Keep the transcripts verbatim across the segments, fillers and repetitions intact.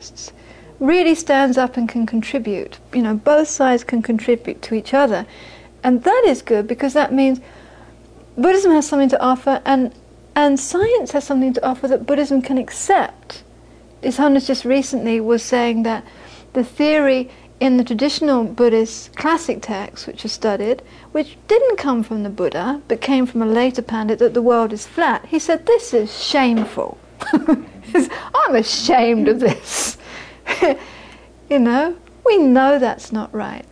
really stands up and can contribute. You know, both sides can contribute to each other. And that is good, because that means Buddhism has something to offer, and and science has something to offer that Buddhism can accept. His Holiness just recently was saying that the theory in the traditional Buddhist classic texts, which are studied, which didn't come from the Buddha, but came from a later Pandit, that the world is flat. He said, this is shameful. I'm ashamed of this. You know, we know that's not right.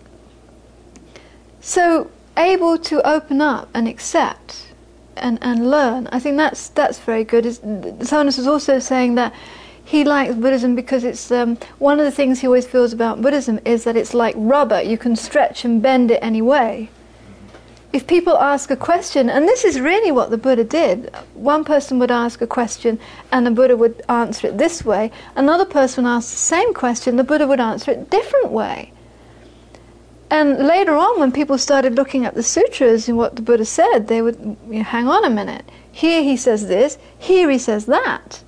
So, able to open up and accept and, and learn, I think that's that's very good. His Holiness was also saying that he likes Buddhism because it's um, one of the things he always feels about Buddhism is that it's like rubber. You can stretch and bend it any way. If people ask a question, and this is really what the Buddha did, one person would ask a question and the Buddha would answer it this way, another person asked the same question, the Buddha would answer it a different way. And later on, when people started looking at the sutras and what the Buddha said, they would, you know, hang on a minute, here he says this, here he says that.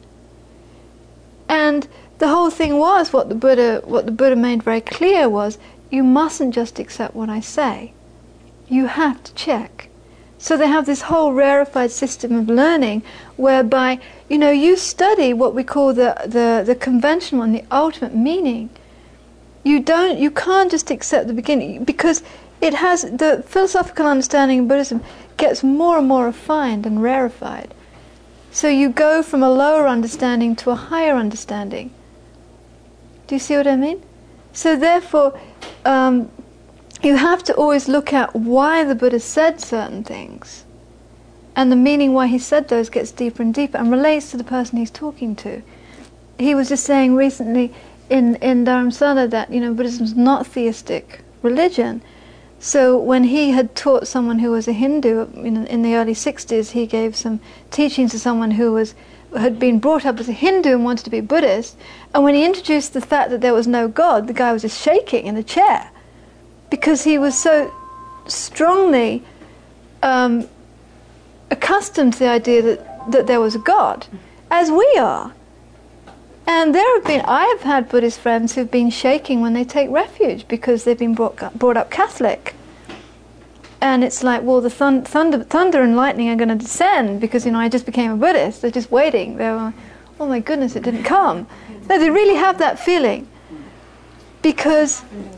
And the whole thing was, what the Buddha what the Buddha made very clear was, you mustn't just accept what I say. You have to check. So they have this whole rarefied system of learning whereby, you know, you study what we call the, the, the conventional and the ultimate meaning. You don't, you can't just accept the beginning, because it has, the philosophical understanding of Buddhism gets more and more refined and rarefied. So you go from a lower understanding to a higher understanding. Do you see what I mean? So therefore, um, you have to always look at why the Buddha said certain things. And the meaning why he said those gets deeper and deeper and relates to the person he's talking to. He was just saying recently in, in Dharamsala that, you know, Buddhism's not theistic religion. So when he had taught someone who was a Hindu in, in the early sixties, he gave some teachings to someone who was had been brought up as a Hindu and wanted to be Buddhist. And when he introduced the fact that there was no God, the guy was just shaking in the chair, because he was so strongly um, accustomed to the idea that, that there was a God, as we are. And there have been, I have had Buddhist friends who've been shaking when they take refuge because they've been brought, brought up Catholic. And it's like, well, the thun- thunder, thunder and lightning are going to descend because, you know, I just became a Buddhist. They're just waiting. They're like, oh my goodness, it didn't come. No, they really have that feeling. Because...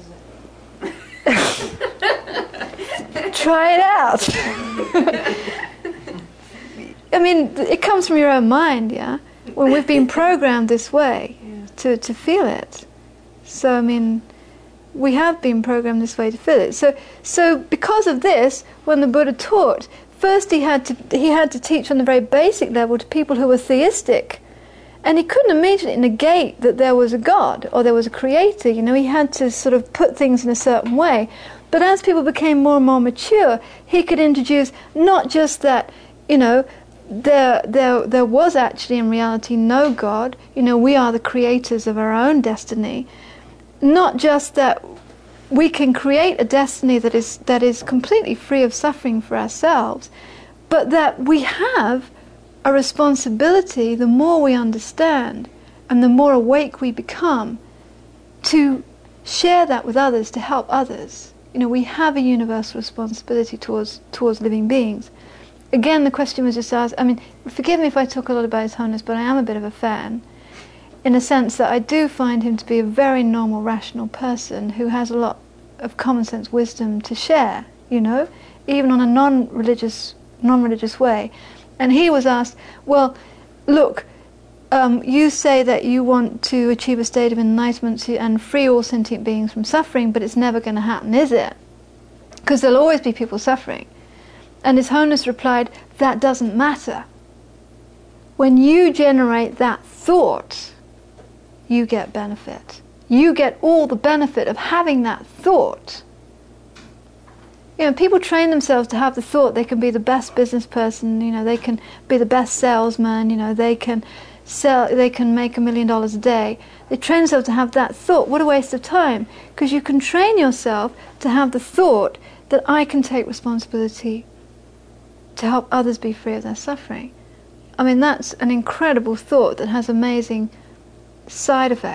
try it out. I mean, it comes from your own mind, yeah? When we've been programmed this way to, to feel it. So, I mean, we have been programmed this way to feel it. So, so because of this, when the Buddha taught, first he had to he had to teach on the very basic level to people who were theistic. And he couldn't immediately negate that there was a God or there was a creator. You know, he had to sort of put things in a certain way. But as people became more and more mature, he could introduce not just that, you know, there there there was actually in reality no God. You know, we are the creators of our own destiny. Not just that we can create a destiny that is that is completely free of suffering for ourselves, but that we have a responsibility, the more we understand and the more awake we become, to share that with others, to help others. You know, we have a universal responsibility towards towards living beings. Again, the question was just asked, I mean, forgive me if I talk a lot about His Holiness, but I am a bit of a fan, in a sense that I do find him to be a very normal, rational person who has a lot of common sense wisdom to share, you know, even on a non-religious, non-religious way. And he was asked, well, look, um, you say that you want to achieve a state of enlightenment and free all sentient beings from suffering, but it's never going to happen, is it? Because there'll always be people suffering. And His Holiness replied, that doesn't matter. When you generate that thought, you get benefit. You get all the benefit of having that thought. You know, people train themselves to have the thought they can be the best business person, you know, they can be the best salesman, you know, they can sell, they can make a million dollars a day. They train themselves to have that thought. What a waste of time. Because you can train yourself to have the thought that I can take responsibility to help others be free of their suffering. I mean, that's an incredible thought that has amazing side effects.